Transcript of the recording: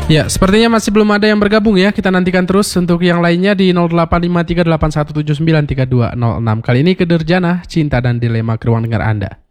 Ya, sepertinya masih belum ada yang bergabung ya. Kita nantikan terus untuk yang lainnya di 085381793206. Kali ini Kederjana, Cinta dan Dilema ke ruang dengar Anda.